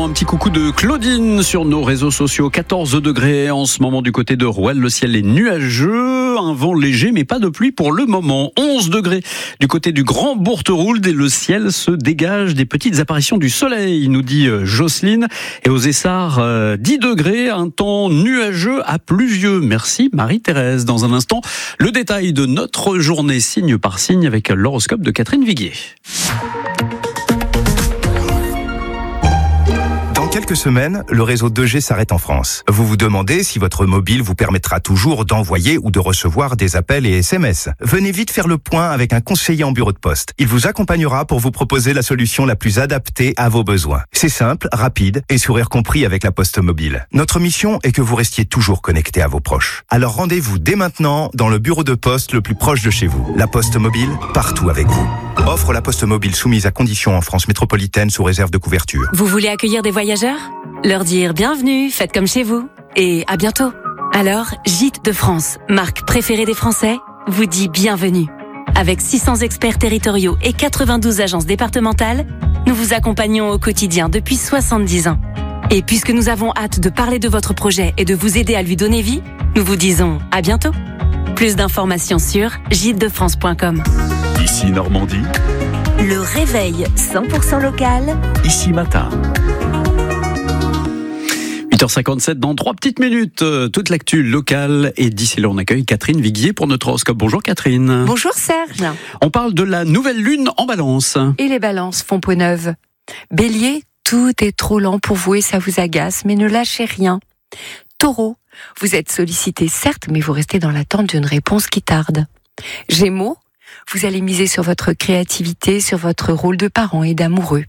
un petit coucou de Claudine sur nos réseaux sociaux. 14 degrés en ce moment du côté de Rouelle. Le ciel est nuageux, un vent léger mais pas de pluie pour le moment. 11 degrés du côté du Grand Bourterould et le ciel se dégage des petites apparitions du soleil, nous dit Jocelyne. Et aux Essarts, 10 degrés, un temps nuageux à pluvieux. Merci Marie-Thérèse. Dans un instant, le détail de notre journée signe par signe avec l'horoscope de Catherine Viguier. Dans quelques semaines, le réseau 2G s'arrête en France. Vous vous demandez si votre mobile vous permettra toujours d'envoyer ou de recevoir des appels et SMS. Venez vite faire le point avec un conseiller en bureau de poste. Il vous accompagnera pour vous proposer la solution la plus adaptée à vos besoins. C'est simple, rapide et sourire compris avec la Poste Mobile. Notre mission est que vous restiez toujours connecté à vos proches. Alors rendez-vous dès maintenant dans le bureau de poste le plus proche de chez vous. La Poste Mobile, partout avec vous. Offre la Poste Mobile soumise à conditions en France métropolitaine sous réserve de couverture. Vous voulez accueillir des voyageurs ? Leur dire bienvenue, faites comme chez vous et à bientôt. Alors, Gîtes de France, marque préférée des Français, vous dit bienvenue. Avec 600 experts territoriaux et 92 agences départementales, nous vous accompagnons au quotidien depuis 70 ans. Et puisque nous avons hâte de parler de votre projet et de vous aider à lui donner vie, nous vous disons à bientôt. Plus d'informations sur gîtesdefrance.com. Ici Normandie, Le réveil 100% local. ici matin. 8h57 dans 3 petites minutes, toute l'actu locale et d'ici là on accueille Catherine Viguier pour notre horoscope. Bonjour Catherine. Bonjour Serge. On parle de la nouvelle lune en Balance. Et les balances font peau neuve. Bélier, tout est trop lent pour vous et ça vous agace, mais ne lâchez rien. Taureau, vous êtes sollicité certes, mais vous restez dans l'attente d'une réponse qui tarde. Gémeaux, vous allez miser sur votre créativité, sur votre rôle de parent et d'amoureux.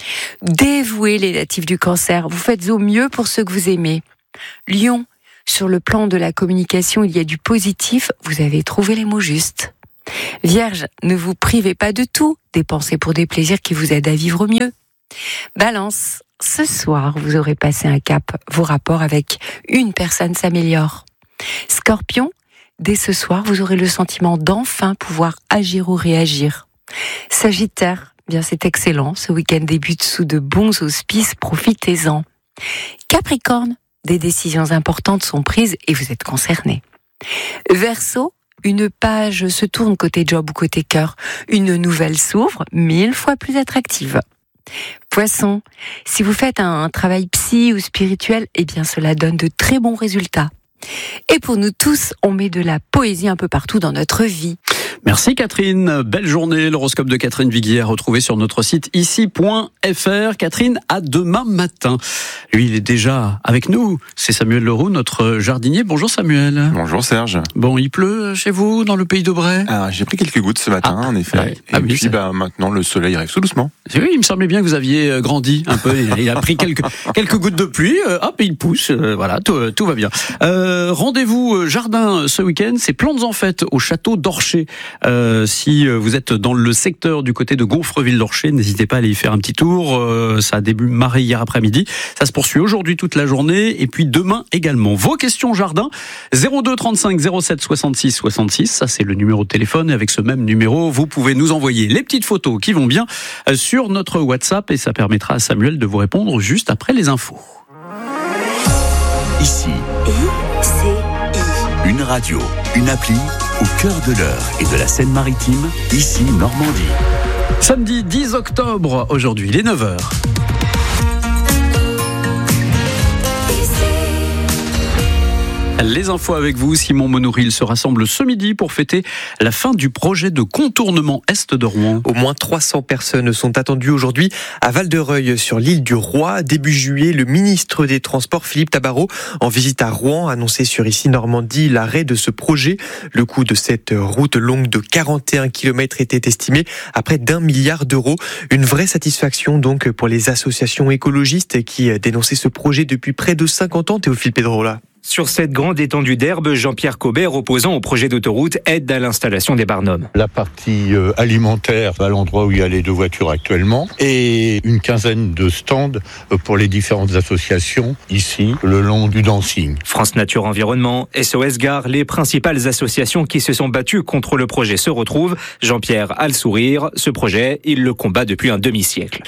Dévouez les natifs du Cancer, vous faites au mieux pour ceux que vous aimez. Lion, sur le plan de la communication, il y a du positif, vous avez trouvé les mots justes. Vierge, ne vous privez pas de tout, dépensez pour des plaisirs qui vous aident à vivre mieux. Balance, ce soir, vous aurez passé un cap, vos rapports avec une personne s'améliorent. Scorpion, dès ce soir, vous aurez le sentiment d'enfin pouvoir agir ou réagir. Sagittaire, bien c'est excellent, ce week-end débute sous de bons auspices, profitez-en. Capricorne, des décisions importantes sont prises et vous êtes concerné. Verseau, une page se tourne côté job ou côté cœur, une nouvelle s'ouvre, 1000 fois plus attractive. Poisson, si vous faites un travail psy ou spirituel, eh bien cela donne de très bons résultats. Et pour nous tous, on met de la poésie un peu partout dans notre vie. Merci Catherine, belle journée. L'horoscope de Catherine Viguier à retrouver sur notre site ici.fr. Catherine, à demain matin. Lui, il est déjà avec nous. C'est Samuel Leroux, notre jardinier. Bonjour Samuel. Bonjour Serge. Bon, il pleut chez vous, dans le pays d'Aubray ? J'ai pris quelques gouttes ce matin, en effet. Ouais. Et puis maintenant, le soleil arrive tout doucement. Oui, il me semblait bien que vous aviez grandi un peu. Il a pris quelques gouttes de pluie. Hop, il pousse. Voilà, tout va bien. Rendez-vous jardin ce week-end. C'est Plantes en fête au château d'Orcher. Si vous êtes dans le secteur du côté de Gonfreville-l'Orcher, n'hésitez pas à aller y faire un petit tour. Ça a démarré hier après-midi. Ça se poursuit aujourd'hui toute la journée et puis demain également. Vos questions jardin 02 35 07 66 66. Ça c'est le numéro de téléphone et avec ce même numéro, vous pouvez nous envoyer les petites photos qui vont bien sur notre WhatsApp et ça permettra à Samuel de vous répondre juste après les infos. Ici, une radio, une appli au cœur de l'Eure et de la Seine-Maritime, ici Normandie. Samedi 10 octobre, aujourd'hui, il est 9h. Les infos avec vous, Simon Monouril se rassemble ce midi pour fêter la fin du projet de contournement est de Rouen. Au moins 300 personnes sont attendues aujourd'hui à Val-de-Reuil sur l'île du Roi. Début juillet, le ministre des Transports, Philippe Tabarot, en visite à Rouen, annonçait sur Ici Normandie l'arrêt de ce projet. Le coût de cette route longue de 41 km était estimé à près d'1 milliard d'euros. Une vraie satisfaction donc pour les associations écologistes qui dénonçaient ce projet depuis près de 50 ans, Théophile Pedrola. Sur cette grande étendue d'herbe, Jean-Pierre Cobert, opposant au projet d'autoroute, aide à l'installation des barnums. La partie alimentaire, à l'endroit où il y a les 2 voitures actuellement, et une quinzaine de stands pour les différentes associations ici, le long du dancing. France Nature Environnement, SOS Gare, les principales associations qui se sont battues contre le projet se retrouvent. Jean-Pierre a le sourire. Ce projet, il le combat depuis un demi-siècle.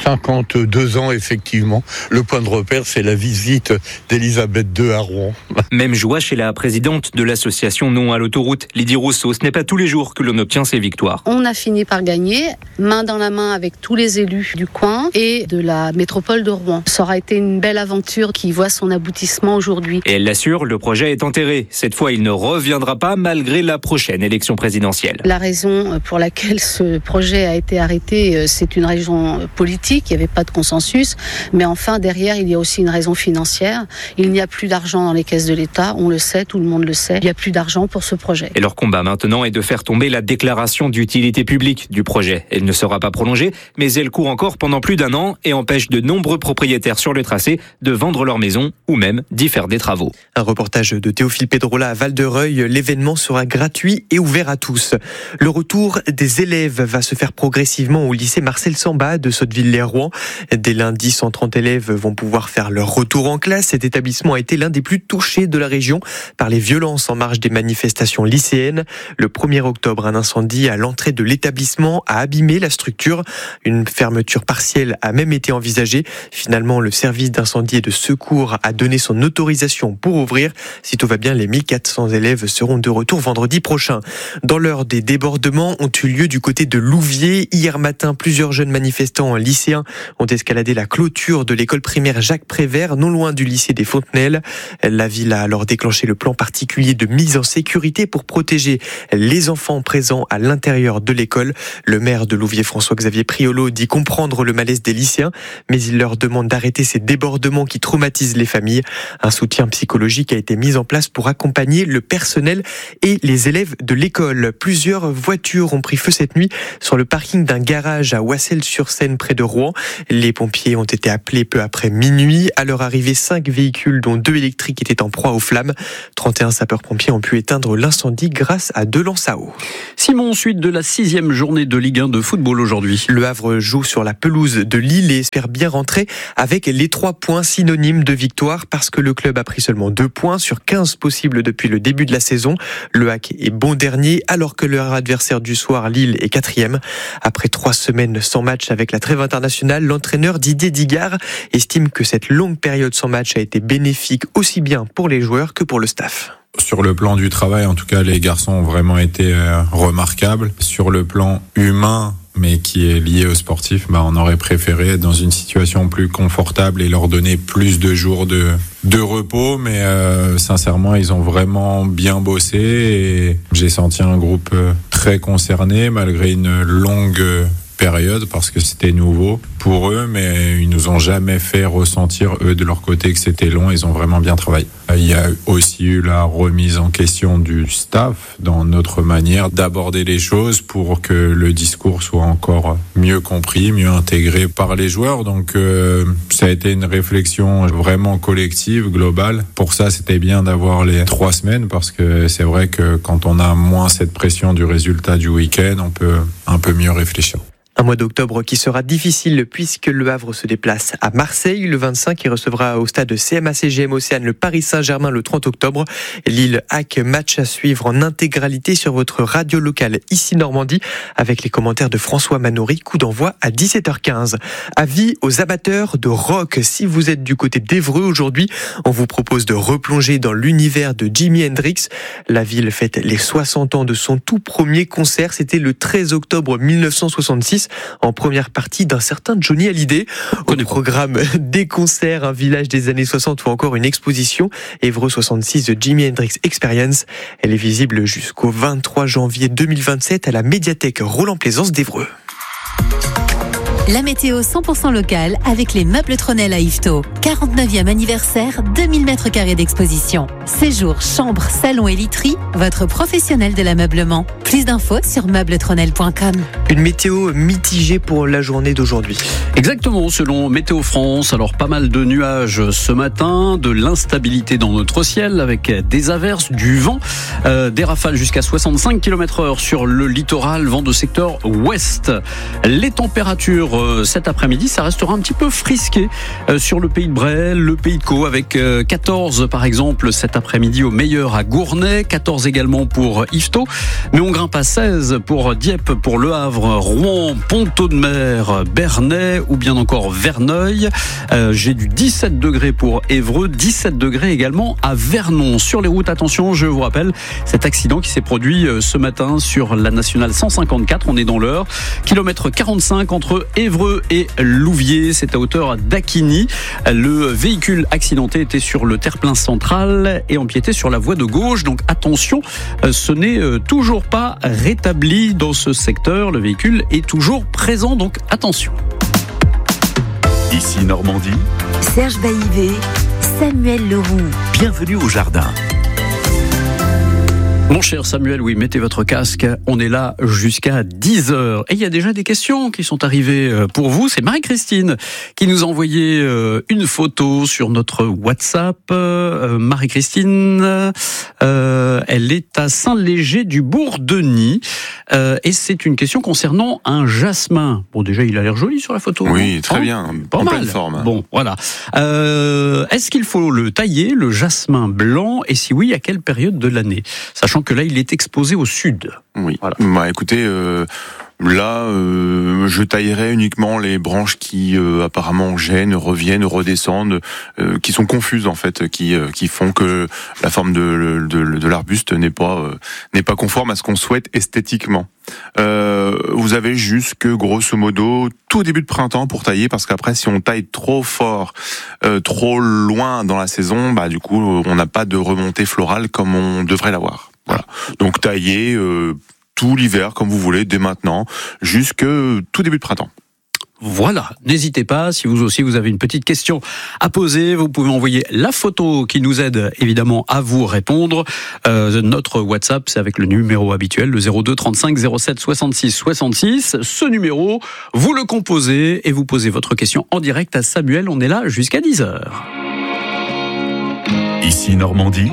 52 ans, effectivement. Le point de repère, c'est la visite d'Elisabeth II à Rouen. Même joie chez la présidente de l'association Non à l'autoroute, Lydie Rousseau. Ce n'est pas tous les jours que l'on obtient ces victoires. On a fini par gagner, main dans la main avec tous les élus du coin et de la métropole de Rouen. Ça aura été une belle aventure qui voit son aboutissement aujourd'hui. Et elle l'assure, le projet est enterré. Cette fois, il ne reviendra pas malgré la prochaine élection présidentielle. La raison pour laquelle ce projet a été arrêté, c'est une raison politique. Il n'y avait pas de consensus. Mais enfin, derrière, il y a aussi une raison financière. Il n'y a plus d'argent dans les caisses de l'État. On le sait, tout le monde le sait. Il n'y a plus d'argent pour ce projet. Et leur combat maintenant est de faire tomber la déclaration d'utilité publique du projet. Elle ne sera pas prolongée, mais elle court encore pendant plus d'1 an et empêche de nombreux propriétaires sur le tracé de vendre leur maison ou même d'y faire des travaux. Un reportage de Théophile Pedrola à Val-de-Reuil. L'événement sera gratuit et ouvert à tous. Le retour des élèves va se faire progressivement au lycée Marcel Samba de Sotteville-lès-Rouen. Dès lundi, 130 élèves vont pouvoir faire leur retour en classe. Cet établissement a été l'un des plus touchés de la région par les violences en marge des manifestations lycéennes. Le 1er octobre, un incendie à l'entrée de l'établissement a abîmé la structure. Une fermeture partielle a même été envisagée. Finalement, le service d'incendie et de secours a donné son autorisation pour ouvrir. Si tout va bien, les 1400 élèves seront de retour vendredi prochain. Dans l'heure, des débordements ont eu lieu du côté de Louviers. Hier matin, plusieurs jeunes manifestants lycéens ont escaladé la clôture de l'école primaire Jacques Prévert, non loin du lycée des Fontenelles. La ville a alors déclenché le plan particulier de mise en sécurité pour protéger les enfants présents à l'intérieur de l'école. Le maire de Louviers, François-Xavier Priolo, dit comprendre le malaise des lycéens, mais il leur demande d'arrêter ces débordements qui traumatisent les familles. Un soutien psychologique a été mis en place pour accompagner le personnel et les élèves de l'école. Plusieurs voitures ont pris feu cette nuit sur le parking d'un garage à Oissel-sur-Seine près de Rouen. Les pompiers ont été appelés peu après minuit. À leur arrivée, 5 véhicules dont 2 électriques étaient en proie aux flammes. 31 sapeurs-pompiers ont pu éteindre l'incendie grâce à 2 lances à eau. Simon, suite de la 6e journée de Ligue 1 de football aujourd'hui. Le Havre joue sur la pelouse de Lille et espère bien rentrer avec les 3 points synonymes de victoire parce que le club a pris seulement 2 points sur 15 possibles depuis le début de la saison. Le HAC est bon dernier alors que leur adversaire du soir, Lille, est 4e. Après 3 semaines sans match avec la trêve internationale, l'entraîneur Didier Digard estime que cette longue période sans match a été bénéfique aussi bien pour les joueurs que pour le staff. Sur le plan du travail, en tout cas, les garçons ont vraiment été remarquables. Sur le plan humain, mais qui est lié aux sportifs, on aurait préféré être dans une situation plus confortable et leur donner plus de jours de repos. Mais sincèrement, ils ont vraiment bien bossé et j'ai senti un groupe très concerné malgré une longue période parce que c'était nouveau pour eux, mais ils nous ont jamais fait ressentir eux de leur côté que c'était long. Ils ont vraiment bien travaillé. Il y a aussi eu la remise en question du staff dans notre manière d'aborder les choses pour que le discours soit encore mieux compris, mieux intégré par les joueurs. Donc ça a été une réflexion vraiment collective, globale. Pour ça, c'était bien d'avoir les 3 semaines parce que c'est vrai que quand on a moins cette pression du résultat du week-end, on peut un peu mieux réfléchir. Un mois d'octobre qui sera difficile puisque le Havre se déplace à Marseille le 25 et recevra au stade CMA-CGM Océane le Paris Saint-Germain le 30 octobre. Lille-HAC, match à suivre en intégralité sur votre radio locale ici Normandie avec les commentaires de François Manoury. Coup d'envoi à 17h15. Avis aux amateurs de rock. Si vous êtes du côté d'Évreux aujourd'hui, on vous propose de replonger dans l'univers de Jimi Hendrix. La ville fête les 60 ans de son tout premier concert. C'était le 13 octobre 1966. En première partie d'un certain Johnny Hallyday. Au programme des concerts, un village des années 60 ou encore une exposition Évreux 66 de Jimi Hendrix Experience. Elle est visible jusqu'au 23 janvier 2027 à la médiathèque Roland Plaisance d'Évreux. La météo 100% locale avec les meubles Tronel à Yvetot. 49e anniversaire, 2000 m² d'exposition. Séjour, chambre, salon et literie, votre professionnel de l'ameublement. Plus d'infos sur meubletronel.com. Une météo mitigée pour la journée d'aujourd'hui. Exactement, selon Météo France. Alors pas mal de nuages ce matin, de l'instabilité dans notre ciel avec des averses, du vent, des rafales jusqu'à 65 km/h sur le littoral, vent de secteur ouest. Les températures cet après-midi, ça restera un petit peu frisqué sur le pays de Bray, le pays de Caux, avec 14 par exemple cet après-midi au meilleur à Gournay, 14 également pour Yvetot, mais on grimpe à 16 pour Dieppe, pour Le Havre, Rouen, Ponto-de-Mer, Bernay ou bien encore Verneuil. J'ai du 17 degrés pour Évreux, 17 degrés également à Vernon. Sur les routes, attention, je vous rappelle cet accident qui s'est produit ce matin sur la nationale 154, on est dans l'heure, kilomètre 45 entre Évreux et Louviers, c'est à hauteur d'Acquigny. Le véhicule accidenté était sur le terre-plein central et empiétait sur la voie de gauche, donc attention, ce n'est toujours pas rétabli dans ce secteur, le véhicule est toujours présent, donc attention. Ici Normandie, Serge Baillivet, Samuel Leroux. bienvenue au jardin. Mon cher Samuel, oui, mettez votre casque, on est là jusqu'à 10h. Et il y a déjà des questions qui sont arrivées pour vous. C'est Marie-Christine qui nous a envoyé une photo sur notre WhatsApp. Marie-Christine, elle est à Saint-Léger du Bourg-Denis. Et c'est une question concernant un jasmin. Bon, déjà, il a l'air joli sur la photo. Oui, très bien, pas en mal. pleine forme. Bon, voilà. Est-ce qu'il faut le tailler, le jasmin blanc? Et si oui, à quelle période de l'année? Sachant que là, il est exposé au sud. Oui. Voilà. Bah, écoutez, là, je taillerai uniquement les branches qui apparemment gênent, reviennent, redescendent, qui sont confuses en fait, qui font que la forme de l'arbuste n'est pas conforme à ce qu'on souhaite esthétiquement. Vous avez jusque grosso modo tout début de printemps pour tailler, parce qu'après si on taille trop fort, trop loin dans la saison, bah du coup on n'a pas de remontée florale comme on devrait l'avoir. Voilà. Donc taillez tout l'hiver comme vous voulez, dès maintenant, jusque tout début de printemps. Voilà, n'hésitez pas, si vous aussi vous avez une petite question à poser, vous pouvez envoyer la photo qui nous aide évidemment à vous répondre. Notre WhatsApp, c'est avec le numéro habituel, le 02 35 07 66 66. Ce numéro, vous le composez et vous posez votre question en direct à Samuel, on est là jusqu'à 10h. Ici Normandie,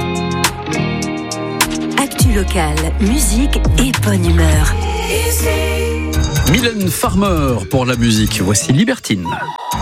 Actu locale, musique et bonne humeur. Mylène Farmer pour la musique, voici Libertine.